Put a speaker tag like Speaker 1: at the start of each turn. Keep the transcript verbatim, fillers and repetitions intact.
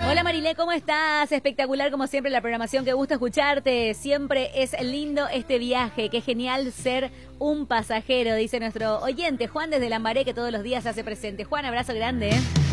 Speaker 1: Hola Marilé, ¿cómo estás? Espectacular como siempre la programación, que gusta escucharte. Siempre es lindo este viaje, qué genial ser un pasajero, dice nuestro oyente Juan desde Lambaré, que todos los días se hace presente. Juan, abrazo grande.